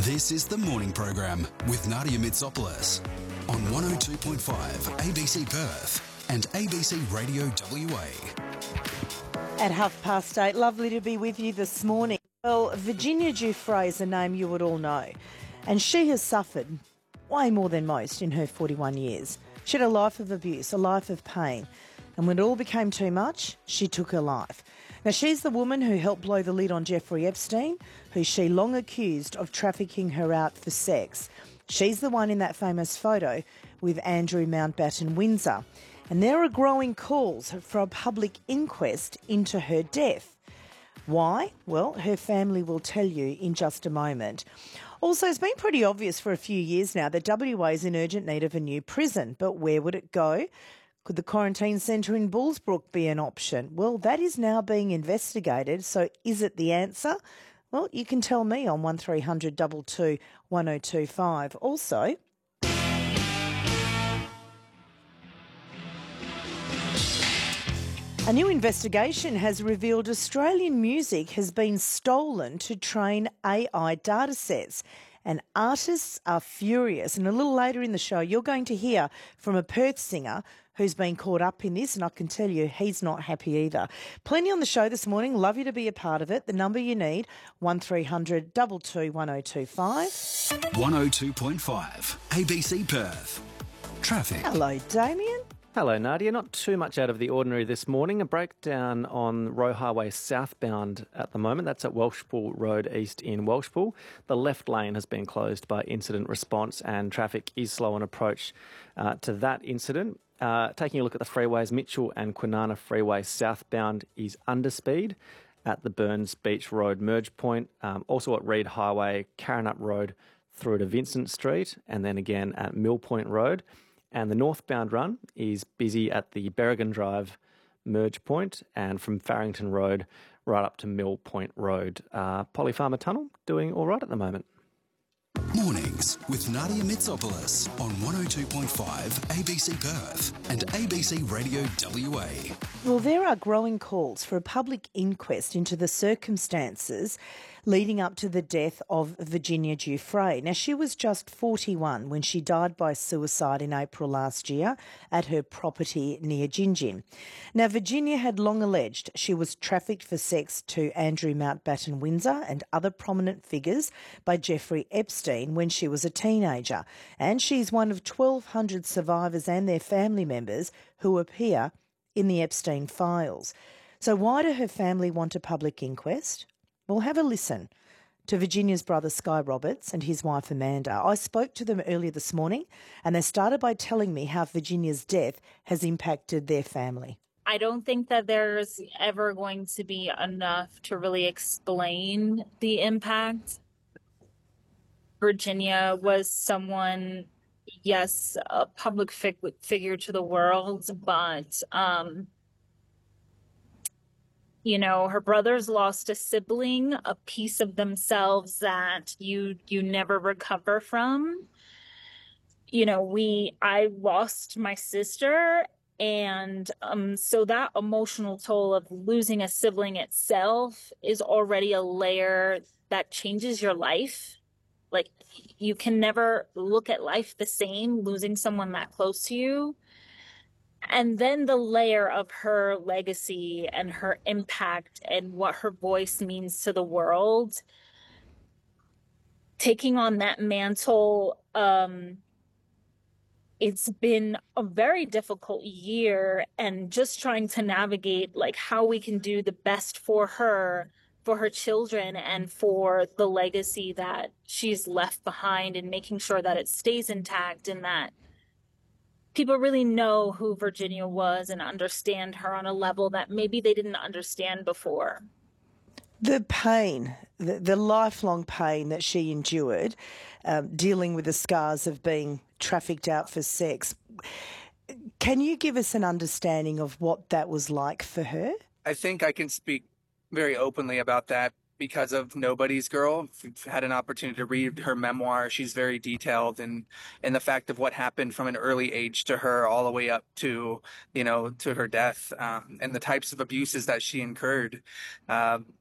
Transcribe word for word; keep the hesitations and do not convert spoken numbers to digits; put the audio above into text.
This is the morning program with Nadia Mitsopoulos on one oh two point five A B C Perth and A B C Radio W A. At half past eight, lovely to be with you this morning. Well, Virginia Giuffre is a name you would all know, and she has suffered way more than most in her forty-one years. She had a life of abuse, a life of pain, and when it all became too much, she took her life. Now, she's the woman who helped blow the lid on Jeffrey Epstein, who she long accused of trafficking her out for sex. She's the one in that famous photo with Andrew Mountbatten Windsor. And there are growing calls for a public inquest into her death. Why? Well, her family will tell you in just a moment. Also, it's been pretty obvious for a few years now that W A is in urgent need of a new prison. But where would it go? Could the quarantine centre in Bullsbrook be an option? Well, that is now being investigated. So is it the answer? Well, you can tell me on one three hundred two two one oh two five. Also, a new investigation has revealed Australian music has been stolen to train A I datasets. And artists are furious. And a little later in the show, you're going to hear from a Perth singer who's been caught up in this, and I can tell you he's not happy either. Plenty on the show this morning. Love you to be a part of it. The number you need, one three hundred two two one oh two five. one oh two point five A B C Perth. Traffic. Hello, Damien. Hello, Nadia. Not too much out of the ordinary this morning. A breakdown on Roe Highway southbound at the moment. That's at Welshpool Road East in Welshpool. The left lane has been closed by incident response and traffic is slow on approach uh, to that incident. Uh, taking a look at the freeways, Mitchell and Kwinana Freeway southbound is under speed at the Burns Beach Road merge point. Um, also at Reed Highway, Karrinyup Road through to Vincent Street, and then again at Mill Point Road. And the northbound run is busy at the Berrigan Drive merge point and from Farrington Road right up to Mill Point Road. Uh, Polly Farmer Tunnel doing all right at the moment. Mornings with Nadia Mitsopoulos on one oh two point five A B C Perth and A B C Radio W A. Well, there are growing calls for a public inquest into the circumstances leading up to the death of Virginia Giuffre. Now, she was just forty-one when she died by suicide in April last year at her property near Gingin. Now, Virginia had long alleged she was trafficked for sex to Andrew Mountbatten Windsor and other prominent figures by Jeffrey Epstein when she was a teenager. And she's one of twelve hundred survivors and their family members who appear in the Epstein files. So why do her family want a public inquest? Well, have a listen to Virginia's brother Sky Roberts and his wife Amanda. I spoke to them earlier this morning and they started by telling me how Virginia's death has impacted their family. I don't think that there's ever going to be enough to really explain the impact. Virginia was someone, yes, a public fig- figure to the world, but um, you know, her brothers lost a sibling, a piece of themselves that you you never recover from. You know, we I lost my sister, and um, so that emotional toll of losing a sibling itself is already a layer that changes your life. Like, you can never look at life the same, losing someone that close to you. And then the layer of her legacy and her impact and what her voice means to the world, taking on that mantle, um, it's been a very difficult year, and just trying to navigate like how we can do the best for her, for her children, and for the legacy that she's left behind, and making sure that it stays intact and that people really know who Virginia was and understand her on a level that maybe they didn't understand before. The pain, the, the lifelong pain that she endured, um, dealing with the scars of being trafficked out for sex. Can you give us an understanding of what that was like for her? I think I can speak very openly about that because of Nobody's Girl. I've had an opportunity to read her memoir. She's very detailed in, in the fact of what happened from an early age to her all the way up to, you know, to her death, um, and the types of abuses that she incurred. Um,